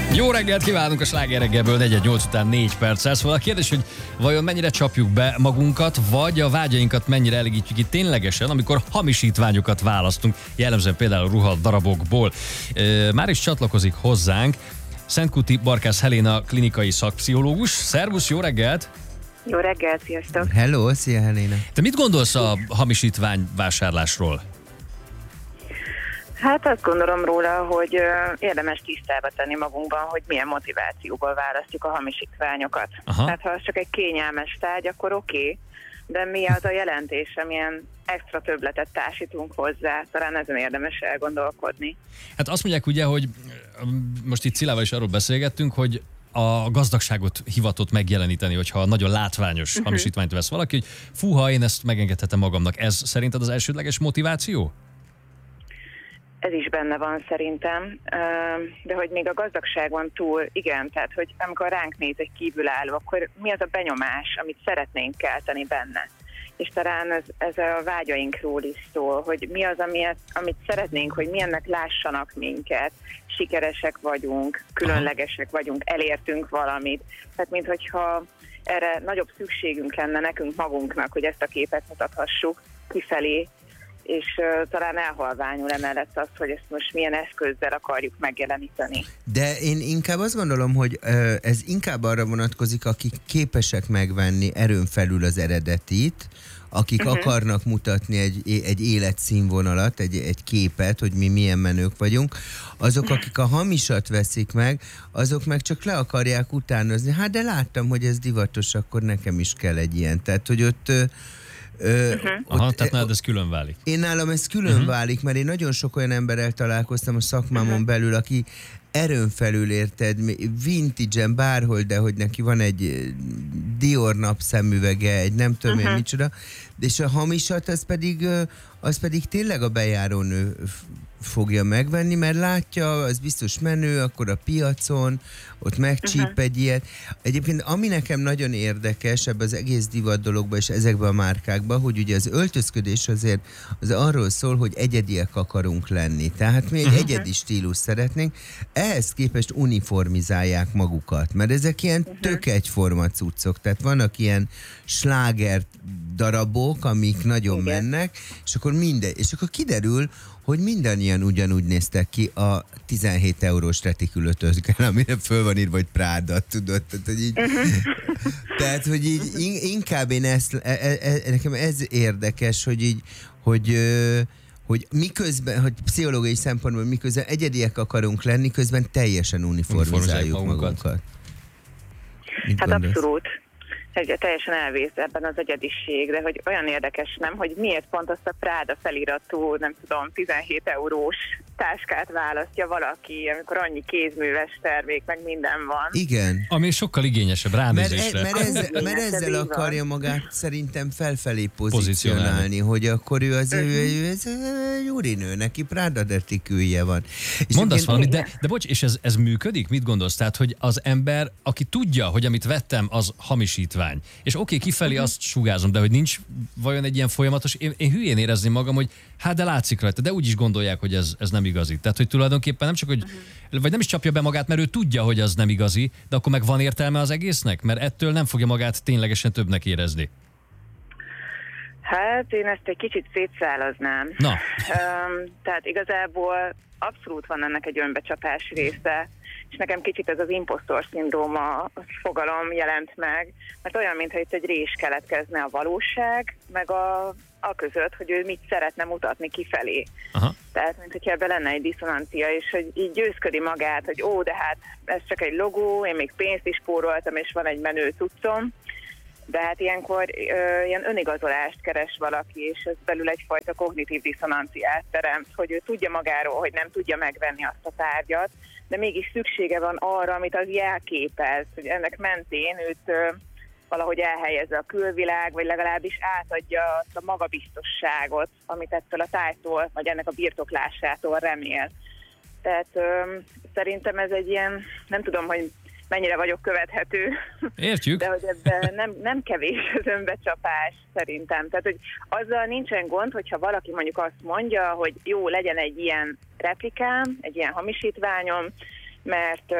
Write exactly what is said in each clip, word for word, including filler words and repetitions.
Jó reggelt kívánunk a Sláger reggelből, negyven nyolc után négy perccel. Szóval a kérdés, hogy vajon mennyire csapjuk be magunkat, vagy a vágyainkat mennyire elégítjük ki ténylegesen, amikor hamisítványokat választunk, jellemzően például ruhat darabokból. Már is csatlakozik hozzánk Szentkuti Barkász Heléna klinikai szakpszichológus. Szervusz, jó reggelt! Jó reggelt, sziasztok! Hello, szia Heléna! Te mit gondolsz a hamisítvány vásárlásról? Hát azt gondolom róla, hogy ö, érdemes tisztába tenni magunkban, hogy milyen motivációból választjuk a hamisítványokat. Aha. Tehát ha az csak egy kényelmes tárgy, akkor oké, okay, de mi az a jelentése, milyen extra többletet társítunk hozzá, talán ezen érdemes elgondolkodni. Hát azt mondják ugye, hogy most itt Cilával is arról beszélgettünk, hogy a gazdagságot hivatott megjeleníteni, hogyha nagyon látványos uh-huh. hamisítványt vesz valaki, hogy fúha, én ezt megengedhetem magamnak. Ez szerinted az elsődleges motiváció? Ez is benne van szerintem, de hogy még a gazdagságon túl, igen, tehát hogy amikor ránk néz egy kívülálló, akkor mi az a benyomás, amit szeretnénk kelteni benne. És talán ez, ez a vágyainkról is szól, hogy mi az, amit, amit szeretnénk, hogy milyennek lássanak minket, sikeresek vagyunk, különlegesek vagyunk, elértünk valamit. Tehát minthogyha erre nagyobb szükségünk lenne nekünk magunknak, hogy ezt a képet mutathassuk kifelé, és uh, talán elhalványul emellett az, hogy ezt most milyen eszközzel akarjuk megjeleníteni. De én inkább azt gondolom, hogy uh, ez inkább arra vonatkozik, akik képesek megvenni erőn felül az eredetit, akik uh-huh. akarnak mutatni egy, egy életszínvonalat, egy, egy képet, hogy mi milyen menők vagyunk. Azok, akik a hamisat veszik meg, azok meg csak le akarják utánozni. Hát de láttam, hogy ez divatos, akkor nekem is kell egy ilyen. Tehát, hogy ott... Uh, Ö, uh-huh. Aha, ott, tehát nálad ez külön válik. Én nálam ez külön uh-huh. válik, mert én nagyon sok olyan emberrel találkoztam a szakmámon uh-huh. belül, aki erőn felül, érted, vintage-en bárhol, de hogy neki van egy Dior napszemüvege, egy nem tudom uh-huh. én micsoda, és a hamisat az pedig, az pedig tényleg a bejárónő fogja megvenni, mert látja, az biztos menő, akkor a piacon, ott megcsíp uh-huh. egy ilyet. Egyébként ami nekem nagyon érdekes ebben az egész divat dologban és ezekben a márkákban, hogy ugye az öltözködés azért az arról szól, hogy egyediek akarunk lenni. Tehát mi egy uh-huh. egyedi stílus szeretnénk, ehhez képest uniformizálják magukat, mert ezek ilyen uh-huh. tök egyforma cuccok, tehát vannak ilyen sláger darabok, amik nagyon igen. mennek, és akkor minden, és akkor kiderül, hogy mindannyian ugyanúgy néztek ki a tizenhét eurós retikülötözgen, amire föl van írva, hogy Práda, tudod? Tehát, hogy így, tehát, hogy így inkább én ezt, e, e, nekem ez érdekes, hogy így, hogy, hogy miközben, hogy pszichológiai szempontból miközben egyediek akarunk lenni, közben teljesen uniformizáljuk magunkat. magunkat. Hát gondolsz? Abszolút. Egy, teljesen elvész ebben az egyediség, de hogy olyan érdekes, nem, hogy miért pont azt a Práda feliratú, nem tudom, tizenhét eurós táskát választja valaki, amikor annyi kézműves termék, meg minden van. Igen. Ami sokkal igényesebb ránézésre. Mert, mert, ezzel, mert ezzel akarja magát szerintem felfelé pozícionálni, hogy akkor ő az uh-huh. ő, ő, ez egy úrinő, neki Práda retikülje van. És mondasz valamit, de, de bocs, és ez, ez működik? Mit gondolsz? Tehát, hogy az ember, aki tudja, hogy amit vettem, az hamisítvány. És oké, okay, kifelé uh-huh. azt sugázom, de hogy nincs vajon egy ilyen folyamatos, én, én hülyén érezném magam, hogy hát de látszik rajta, de úgy is gondolják, hogy ez, ez nem igazi. Tehát, hogy tulajdonképpen nem csak, hogy, uh-huh. vagy nem is csapja be magát, mert ő tudja, hogy az nem igazi, de akkor meg van értelme az egésznek? Mert ettől nem fogja magát ténylegesen többnek érezni. Hát én ezt egy kicsit szétszálaznám. Na. Um, tehát igazából abszolút van ennek egy önbecsapás része, és nekem kicsit ez az imposztor szindróma fogalom jelent meg, mert olyan, mintha itt egy rés keletkezne a valóság, meg a, a között, hogy ő mit szeretne mutatni kifelé. Aha. Tehát, mint hogyha ebben lenne egy diszonancia, és hogy így győzködi magát, hogy ó, de hát ez csak egy logó, én még pénzt is spóroltam, és van egy menő cuccom, de hát ilyenkor ö, ilyen önigazolást keres valaki, és ez belül egyfajta kognitív diszonanciát teremt, hogy ő tudja magáról, hogy nem tudja megvenni azt a tárgyat, de mégis szüksége van arra, amit az jelképez, hogy ennek mentén őt ö, valahogy elhelyezze a külvilág, vagy legalábbis átadja azt a magabiztosságot, amit ettől a tájtól, vagy ennek a birtoklásától remél. Tehát ö, szerintem ez egy ilyen, nem tudom, hogy mennyire vagyok követhető. Értjük. De hogy ebben nem, nem kevés az önbecsapás szerintem. Tehát, hogy azzal nincsen gond, hogyha valaki mondjuk azt mondja, hogy jó, legyen egy ilyen replikám, egy ilyen hamisítványom, mert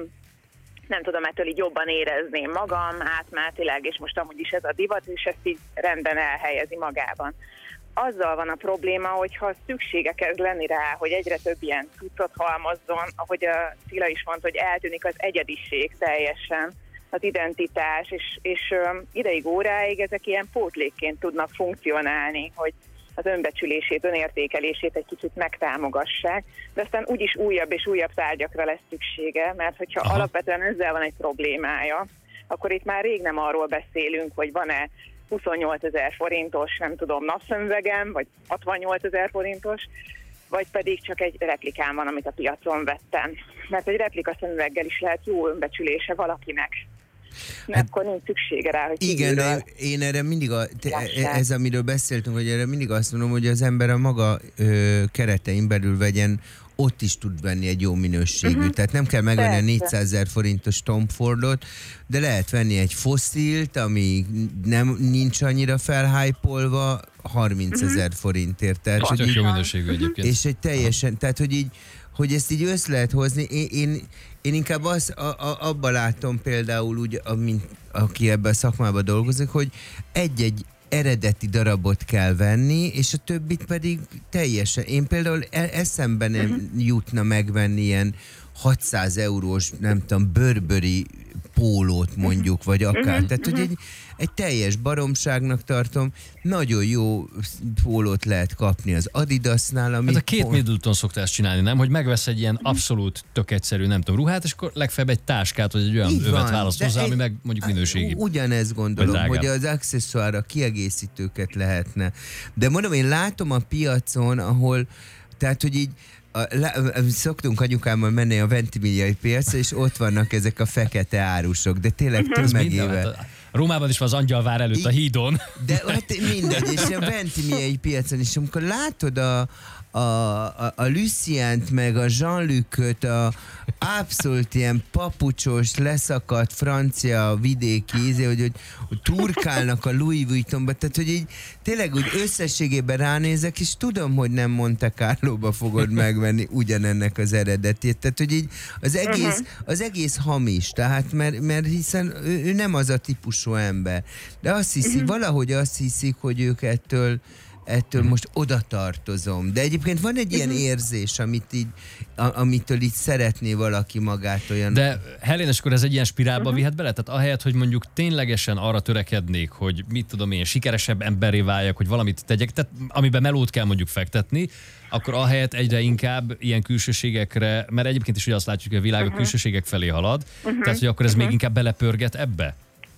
nem tudom, ettől így jobban érezném magam átmátileg, és most amúgy is ez a divat, és ezt így rendben elhelyezi magában. Azzal van a probléma, hogyha szüksége kezd lenni rá, hogy egyre több ilyen cuccot halmozzon, ahogy a Cilla is mondta, hogy eltűnik az egyediség teljesen, az identitás, és, és ideig, óráig ezek ilyen pótlékként tudnak funkcionálni, hogy az önbecsülését, önértékelését egy kicsit megtámogassák, de aztán úgyis újabb és újabb tárgyakra lesz szüksége, mert hogyha Aha. alapvetően ezzel van egy problémája, akkor itt már rég nem arról beszélünk, hogy van-e huszonnyolcezer forintos, nem tudom, napszemüvegem, vagy hatvannyolcezer forintos, vagy pedig csak egy replikám van, amit a piacon vettem. Mert egy replika szemüveggel is lehet jó önbecsülése valakinek. Hát, akkor nincs szüksége rá, hogy igen, de én erre mindig, a, te, ez amiről beszéltünk, hogy erre mindig azt mondom, hogy az ember a maga ö, keretein belül vegyen, ott is tud venni egy jó minőségű. Uh-huh. Tehát nem kell megvenni Persze. a négyszázezer forintos Tom Fordot, de lehet venni egy fosszilt, ami nem nincs annyira felhájpolva, harmincezer uh-huh. forintért. Tehát, és egy jó minőségű egyébként. És egy teljesen, Aha. tehát hogy így, hogy ezt így össze lehet hozni, én, én, én inkább az, a, a, abba látom például úgy, amint, aki ebben a szakmában dolgozik, hogy egy-egy eredeti darabot kell venni, és a többit pedig teljesen. Én például eszembe nem uh-huh. jutna megvenni ilyen hatszáz eurós, nem tudom, Burberry pólót mondjuk, vagy akár. Uh-huh. Tehát, hogy egy, egy teljes baromságnak tartom, nagyon jó pólót lehet kapni az Adidasnál. Amit hát a Kate Middleton szokta ezt csinálni, nem? Hogy megvesz egy ilyen abszolút tök egyszerű, nem tudom, ruhát, és akkor legfeljebb egy táskát, vagy egy olyan Így övet van, választ hozzá, ami meg mondjuk minőségi. Ugyanezt gondolom, hogy az accessoire kiegészítőket lehetne. De mondom, én látom a piacon, ahol, tehát, hogy így A, lá, szoktunk anyukámmal menni a Ventimigliai piacra, és ott vannak ezek a fekete árusok, de tényleg tömegével. Rómában is van az Angyalvár előtt a hídon. De hát mindegy, és a Ventimigliai piacon is, amikor látod a, a, a, a Lucient, meg a Jean-Lucöt, a abszolút ilyen papucsos, leszakadt francia vidéki íze, hogy, hogy, hogy turkálnak a Louis Vuittonba, tehát hogy így tényleg úgy összességében ránézek, és tudom, hogy nem Monte Carlóba fogod megvenni ugyanennek az eredetét, tehát hogy így az egész, az egész hamis, tehát mert, mert hiszen ő, ő nem az a típusú ember, de azt hiszi, valahogy azt hiszik, hogy ők ettől ettől most oda tartozom. De egyébként van egy ilyen érzés, amit így, a, amitől így szeretné valaki magát olyan... De Helén, és akkor ez egy ilyen spirálba uh-huh. vihet bele? Tehát ahelyett, hogy mondjuk ténylegesen arra törekednék, hogy mit tudom én, sikeresebb emberré váljak, hogy valamit tegyek, tehát amiben melót kell mondjuk fektetni, akkor ahelyett egyre inkább ilyen külsőségekre, mert egyébként is ugye azt látjuk, hogy a világ uh-huh. a külsőségek felé halad, uh-huh. tehát hogy akkor ez uh-huh. még inkább belepörget ebbe?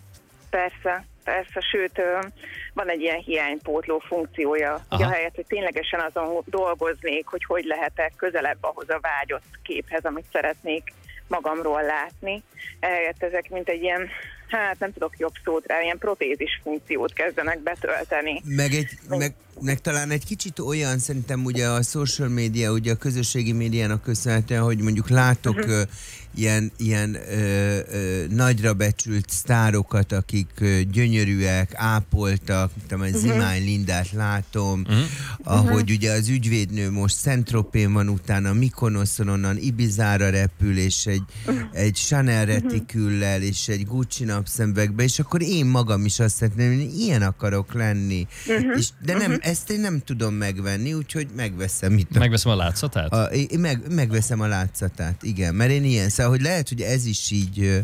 Persze. Persze, sőt, van egy ilyen hiánypótló funkciója, hogy ahelyett, hogy ténylegesen azon dolgoznék, hogy hogy lehetek közelebb ahhoz a vágyott képhez, amit szeretnék magamról látni. Ehelyett ezek mint egy ilyen, hát nem tudok jobb szót rá, ilyen protézis funkciót kezdenek betölteni. Meg, egy, meg, meg talán egy kicsit olyan, szerintem ugye a social media, ugye a közösségi médiának köszönhetően, hogy mondjuk látok uh-huh. ilyen, ilyen ö, ö, nagyra becsült sztárokat, akik ö, gyönyörűek, ápoltak, tudom, uh-huh. Zimány Lindát látom, uh-huh. ahogy uh-huh. ugye az ügyvédnő most Saint-Tropez van, utána Mykonoszon, onnan Ibizára repül, és egy, uh-huh. egy Chanel retiküllel, és egy Gucci napszemüvegbe, és akkor én magam is azt szeretném, hogy ilyen akarok lenni. Uh-huh. És, de nem, uh-huh. ezt én nem tudom megvenni, úgyhogy megveszem itt. A, megveszem a látszatát? A, én meg, megveszem a látszatát, igen, mert én ilyen, szóval, hogy lehet, hogy ez is így ö,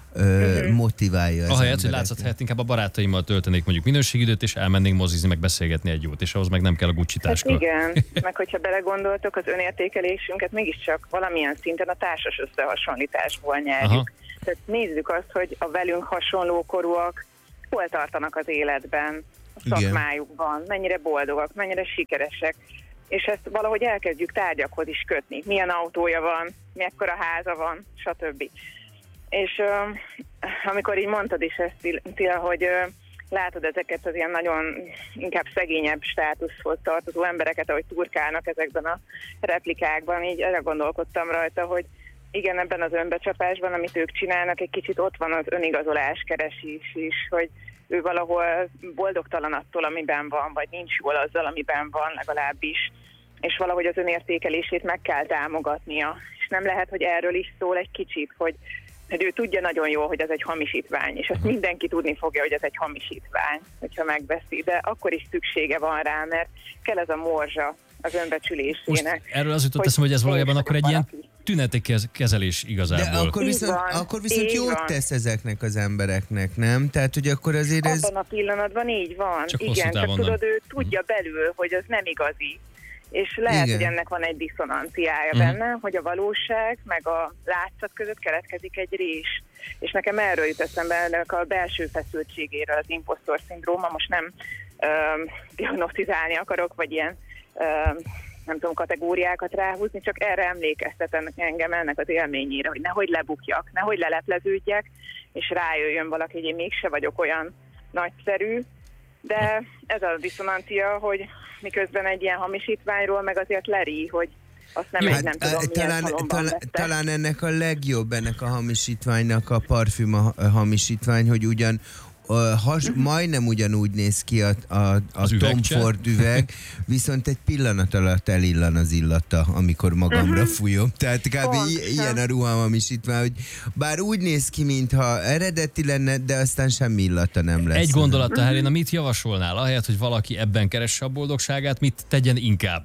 ö, motiválja az ahelyett, hogy látszat helyett inkább a barátaimmal töltenék mondjuk minőségidőt, és elmennénk mozizni, meg beszélgetni egy jót, és ahhoz meg nem kell a Gucci táska. Hát igen, meg hogyha belegondoltok, az önértékelésünket mégiscsak valamilyen szinten a társas összehasonlításból nyerjük. Aha. Tehát nézzük azt, hogy a velünk hasonló korúak hol tartanak az életben, a szakmájukban, mennyire boldogak, mennyire sikeresek, és ezt valahogy elkezdjük tárgyakhoz is kötni. Milyen autója van, mekkora háza van, stb. És uh, amikor így mondtad is ezt, Tila, hogy uh, látod ezeket az ilyen nagyon inkább szegényebb státuszhoz tartozó embereket, ahogy turkálnak ezekben a replikákban, így erre gondolkodtam rajta, hogy igen, ebben az önbecsapásban, amit ők csinálnak, egy kicsit ott van az önigazolás keresés is, hogy ő valahol boldogtalan attól, amiben van, vagy nincs jól azzal, amiben van legalábbis, és valahogy az önértékelését meg kell támogatnia. És és nem lehet, hogy erről is szól egy kicsit, hogy, hogy ő tudja nagyon jól, hogy ez egy hamisítvány, és ezt mindenki tudni fogja, hogy ez egy hamisítvány, hogyha megveszi, de akkor is szüksége van rá, mert kell ez a morzsa az önbecsülésének. Most erről az jutott eszembe, hogy ez valójában akkor egy ilyen tüneti kezelés igazából. De akkor viszont, van, akkor viszont jót van. tesz ezeknek az embereknek, nem? Tehát, hogy akkor azért ez... Abban a pillanatban így van. Csak igen, csak távon tudod, nem. ő tudja belül, hogy az nem igazi. És lehet, Igen. hogy ennek van egy diszonanciája Mhm. benne, hogy a valóság meg a látszat között keletkezik egy rés. És nekem erről jut eszembe, ennek a belső feszültségéről az impostor szindróma. Most nem öm, diagnosztizálni akarok, vagy ilyen öm, nem tudom, kategóriákat ráhúzni, csak erre emlékeztet engem ennek az élményére, hogy nehogy lebukjak, nehogy lelepleződjek, és rájöjjön valaki, hogy én mégse vagyok olyan nagyszerű, de ez a diszonancia, hogy miközben egy ilyen hamisítványról meg azért leri, hogy azt nem, Jó, egy, Hát, nem tudom, eh, milyen talán, szalomban talán, vette. talán ennek a legjobb, ennek a hamisítványnak a parfüm a a hamisítvány, hogy ugyan uh, has, majdnem ugyanúgy néz ki a, a, a Az Tom üvegcse. Ford üveg, viszont egy pillanat alatt elillan az illata, amikor magamra fújom. Tehát kb. Pontosan. i- ilyen a ruhahamisítvány, hogy bár úgy néz ki, mintha eredeti lenne, de aztán semmi illata nem lesz. Egy gondolattal, Helena, mit javasolnál? Ahelyett, hogy valaki ebben keresse a boldogságát, mit tegyen inkább?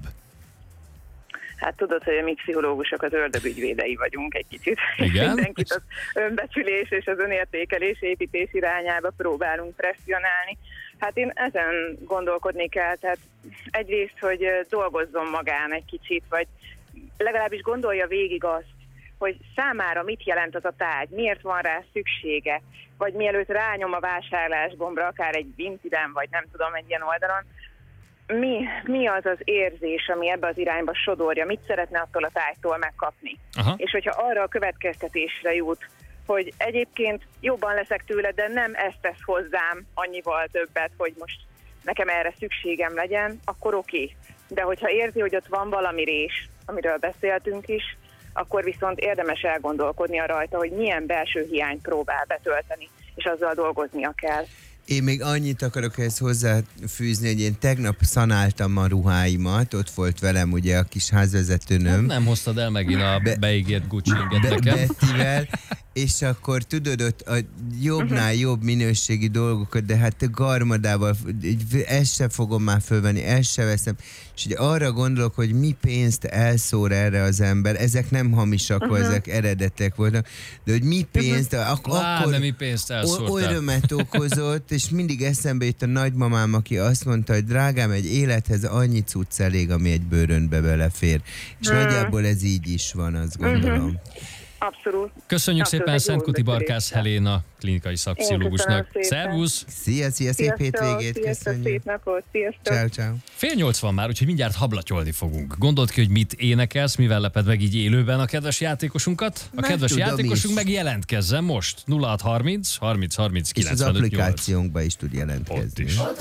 Hát tudod, hogy a mi pszichológusok az ördögügyvédei vagyunk egy kicsit. Igen? Mindenkit az önbecsülés és az önértékelés építés irányába próbálunk presszionálni. Hát én ezen gondolkodni kell, tehát egyrészt, hogy dolgozzon magán egy kicsit, vagy legalábbis gondolja végig azt, hogy számára mit jelent az a tárgy, miért van rá szüksége, vagy mielőtt rányom a vásárlásgombra, akár egy Vintiden, vagy nem tudom, egy ilyen oldalon, mi, mi az az érzés, ami ebbe az irányba sodorja, mit szeretne attól a tájtól megkapni. Aha. És hogyha arra a következtetésre jut, hogy egyébként jobban leszek tőle, de nem ezt tesz hozzám annyival többet, hogy most nekem erre szükségem legyen, akkor oké. De hogyha érzi, hogy ott van valami rés, amiről beszéltünk is, akkor viszont érdemes elgondolkodnia rajta, hogy milyen belső hiányt próbál betölteni, és azzal dolgoznia kell. Én még annyit akarok ezt hozzáfűzni, hogy én tegnap szanáltam a ruháimat, ott volt velem ugye a kis házvezetőnöm. Nem hoztad el megint a Be- beígért Gucci-inget Be- nekem. Bettivel, és akkor tudod, ott a jobbnál jobb minőségi dolgokat, de hát garmadával, így ezt se fogom már fölvenni, ezt se veszem. És ugye arra gondolok, hogy mi pénzt elszór erre az ember, ezek nem hamisak, uh-huh. ezek eredetek voltak, de hogy mi pénzt, uh-huh. ak- Lá, akkor de mi pénzt oly elszórtál. örömet okozott, és mindig eszembe jött a nagymamám, aki azt mondta, hogy drágám, egy élethez annyi cucc elég, ami egy bőrönbe belefér. És Hmm. nagyjából ez így is van, azt gondolom. Abszolút. Köszönjük Abszolút, szépen egy Szent jó Kuti beszélés. Barkász Heléna klinikai szakpszichológusnak. Én köszönöm szépen. Szervusz! Szia, szia, szép hétvégét, Sziasztok, köszönjük. szép napot, sziasztok. Ciao, ciao. Fél nyolc van már, úgyhogy mindjárt hablatyolni fogunk. Gondold ki, hogy mit énekelsz, mivel leped meg így élőben a kedves játékosunkat? A Meg kedves tudom játékosunk is. meg jelentkezzen most. nulla hat harminc harminc harminc És az kilencvenöt nyolc. applikációnkba is tud Ott jelentkezni. is.